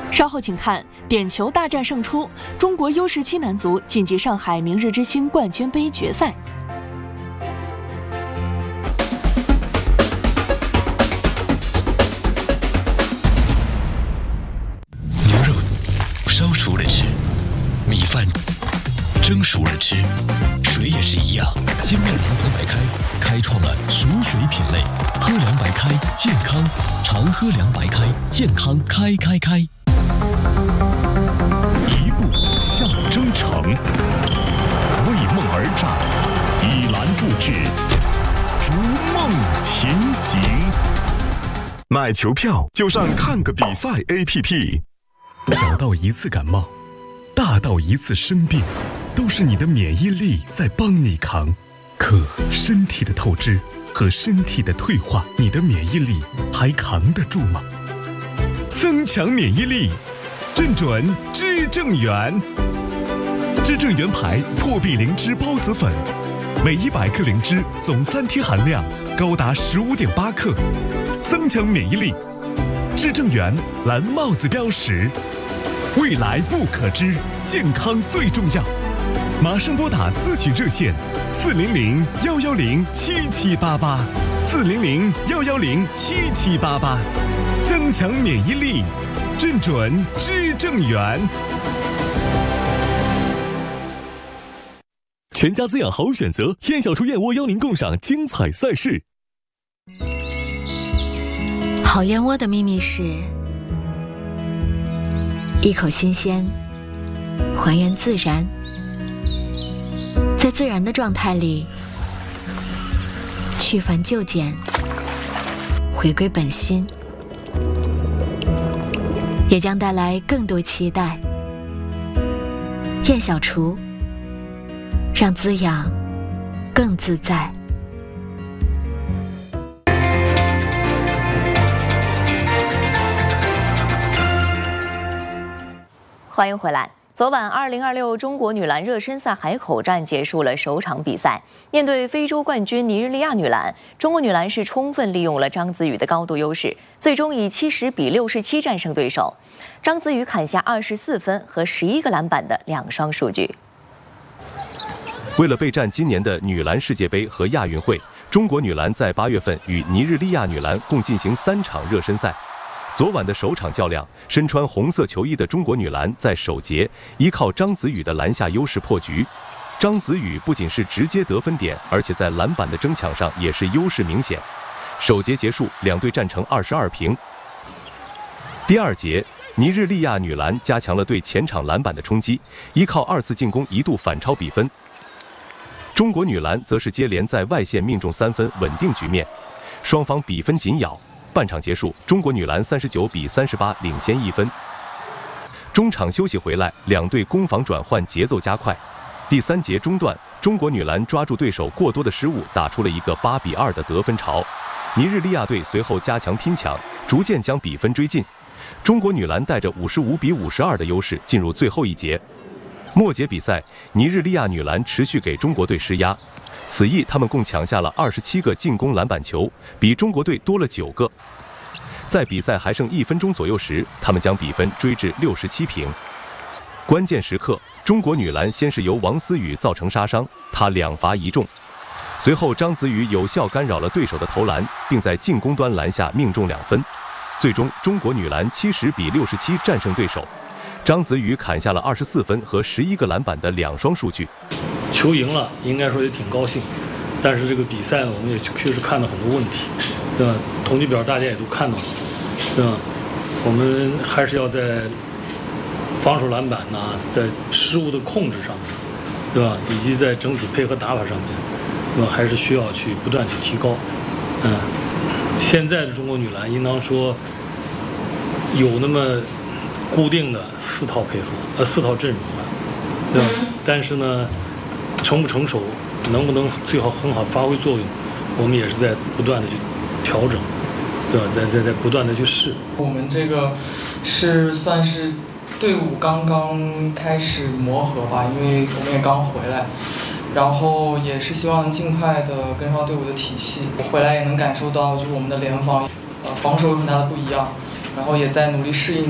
稍后请看点球大战胜出，中国 U17 男足晋级上海明日之星冠军杯决赛。 牛肉烧熟了吃，米饭蒸熟了吃，水也是一样。精酿良白开开创了熟水品类，喝凉白开健康，常喝凉白开健康开。一步向征程，为梦而战，以蓝铸志，逐梦前行。 买球票就上看个比赛 APP。 小到一次感冒，大到一次生病，都是你的免疫力在帮你扛。可身体的透支和身体的退化，你的免疫力还扛得住吗？增强免疫力，正准知正元。知正元牌破壁灵芝孢子粉，每100克灵芝总3天含量高达15.8克，增强免疫力。知正元蓝帽子标识，未来不可知，健康最重要。马上拨打咨询热线400-110-7788，400-110-7788，增强免疫力，正准知正元。全家滋养好选择，燕小厨燕窝邀您共赏精彩赛事。 好燕窝的秘密是一口新鲜，还原自然，在自然的状态里去繁就简，回归本心，也将带来更多期待。燕小厨，让滋养更自在。 欢迎回来。昨晚2026中国女篮热身赛海口站结束了首场比赛，面对非洲冠军尼日利亚女篮，中国女篮是充分利用了章子宇的高度优势，最终以70-67战胜对手。章子宇砍下24分和11个篮板的2双数据。 为了备战今年的女篮世界杯和亚运会，中国女篮在8月份与尼日利亚女篮共进行3场热身赛。昨晚的首场较量，身穿红色球衣的中国女篮在首节依靠章子宇的篮下优势破局。章子宇不仅是直接得分点，而且在篮板的争抢上也是优势明显。首节结束，两队战成22平。第二节，尼日利亚女篮加强了对前场篮板的冲击，依靠2次进攻一度反超比分。中国女篮则是接连在外线命中3分，稳定局面，双方比分紧咬。半场结束，中国女篮39-38领先1分。中场休息回来，两队攻防转换节奏加快。第3节中段，中国女篮抓住对手过多的失误，打出了一个8-2的得分潮。尼日利亚队随后加强拼抢，逐渐将比分追近。中国女篮带着55-52的优势进入最后一节。末节比赛，尼日利亚女篮持续给中国队施压。此役，他们共抢下了27个进攻篮板球，比中国队多了9个。在比赛还剩1分钟左右时，他们将比分追至67平。关键时刻，中国女篮先是由王思雨造成杀伤，她2罚1中。随后，章子宇有效干扰了对手的投篮，并在进攻端篮下命中2分。最终，中国女篮70-67战胜对手。章子宇砍下了24分和11个篮板的2双数据。 球赢了，应该说也挺高兴，但是这个比赛呢，我们也确实看到很多问题，对吧？统计表大家也都看到了，对吧？我们还是要在防守篮板呐，在失误的控制上面，对吧？以及在整体配合打法上面，对吧？还是需要去不断去提高。现在的中国女篮应当说有那么固定的4套配合，4套阵容了，对吧？但是呢，成不成熟，能不能最好很好发挥作用，我们也是在不断的去调整，对吧？在不断的去试。 我们这个是算是队伍刚刚开始磨合吧，因为我们也刚回来，然后也是希望尽快的跟上队伍的体系。回来也能感受到，就是我们的联防，防守有很大的不一样，然后也在努力适应。